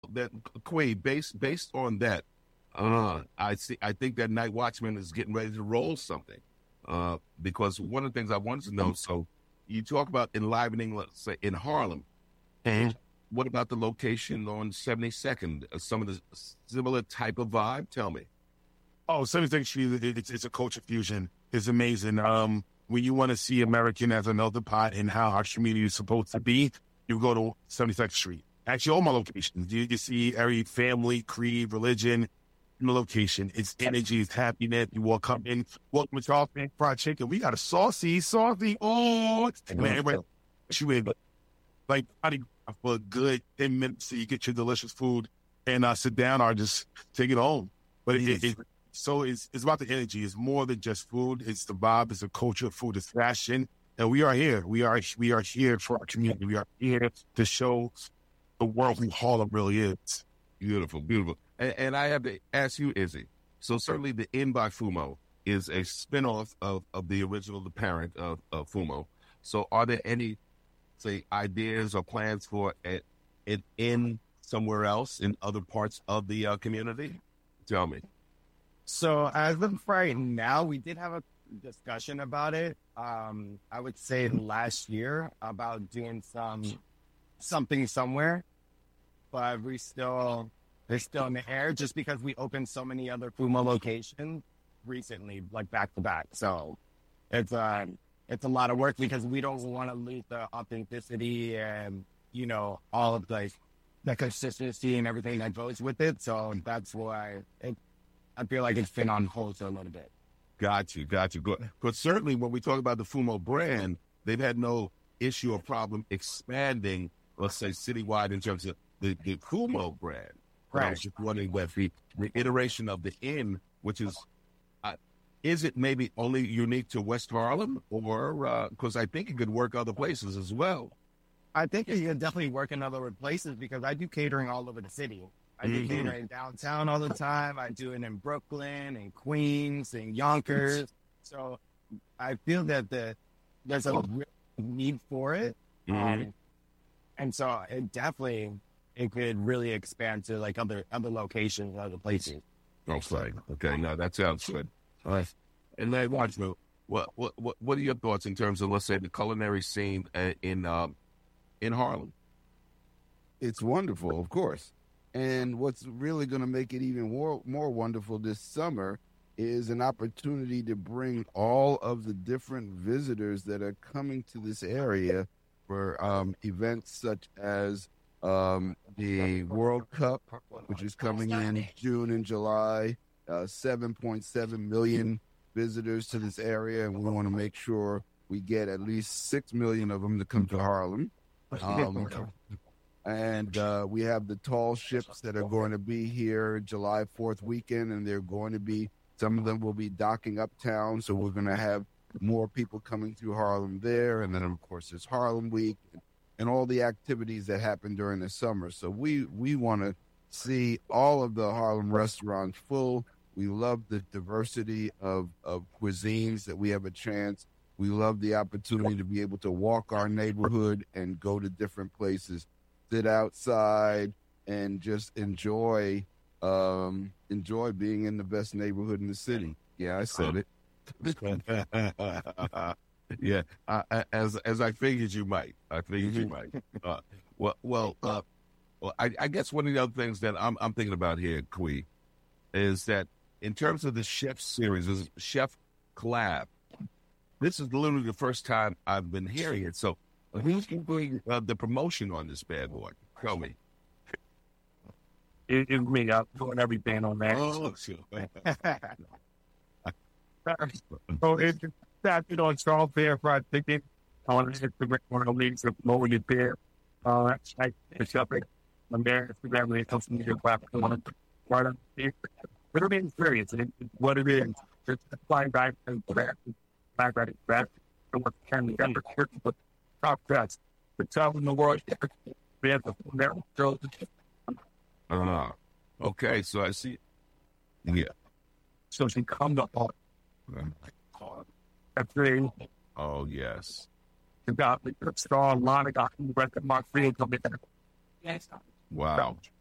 that Quay, based on that, I see. I think that Night Watchman is getting ready to roll something. Because one of the things I wanted to know. So you talk about enlivening, let's say, in Harlem. Mhm. What about the location on 72nd? Some of the similar type of vibe. Tell me. Oh, 76th Street, it's a culture fusion. It's amazing. When you want to see American as another pot and how our community is supposed to be, you go to 72nd Street. Actually, all my locations. You see every family, creed, religion in the location. It's energy, it's happiness. You walk in, welcome to Charleston Fried Chicken. We got a saucy. Oh, man, everybody, you in, like, for a good 10 minutes so you get your delicious food and sit down or just take it home. But it's about the energy. It's more than just food. It's the vibe. It's the culture. Food is fashion. And we are here. We are here for our community. We are here to show the world who Harlem really is. Beautiful, beautiful. And I have to ask you, Izzy. So certainly the Inn by Fumo is a spinoff of the original, the parent of Fumo. So are there any, say, ideas or plans for an inn somewhere else in other parts of the community? Tell me. So as of right now, we did have a discussion about it. I would say last year about doing something somewhere, but they're still in the air just because we opened so many other Fumo locations recently, like back to back. So it's a lot of work because we don't want to lose the authenticity and all of the consistency and everything that goes with it. So that's why I feel like it's been on hold for a little bit. Got you. Good. But certainly when we talk about the Fumo brand, they've had no issue or problem expanding, let's say, citywide in terms of the Fumo brand. Right. I was just wondering whether the iteration of the Inn, which is it maybe only unique to West Harlem, or because I think it could work other places as well. I think it can definitely work in other places because I do catering all over the city. I do catering downtown all the time. I do it in Brooklyn and Queens and Yonkers. So I feel that there's a real need for it. And so it could really expand to like other locations, other places. Okay. No, that sounds good. All right. And then watch me. What are your thoughts in terms of, let's say, the culinary scene in Harlem? It's wonderful, of course. And what's really going to make it even more wonderful this summer is an opportunity to bring all of the different visitors that are coming to this area for events such as the World Cup, which is coming in June and July, 7.7 million visitors to this area. And we want to make sure we get at least 6 million of them to come to Harlem. And we have the tall ships that are going to be here July 4th weekend, and they're going to be, some of them will be docking uptown. So we're going to have more people coming through Harlem there. And then, of course, there's Harlem Week and all the activities that happen during the summer. So we want to see all of the Harlem restaurants full. We love the diversity of cuisines that we have a chance. We love the opportunity to be able to walk our neighborhood and go to different places, sit outside, and just enjoy being in the best neighborhood in the city. Yeah, I said it. Yeah, as I figured you might. Well, I guess one of the other things that I'm thinking about here, Quee, is that in terms of the chef series, this chef collab. This is literally the first time I've been hearing it. So, who's doing the promotion on this bad boy? Tell me. It's me. I'm doing everything on that. Oh, sure. So it's started on Charles Fair Fried Chicken on Instagram. One of the links of promoting it there. That's like the shopping. I'm there. Instagram when it comes to media platform. Right on there. But it's experience. It's what it is. It's flying back and back. Back. And what can we get for top cuts? The top in the world. We have the girls. Okay, so I see. Yeah. So she comes up on. After oh yes. You got the strong line. I got the rest of my field coming in. Wow.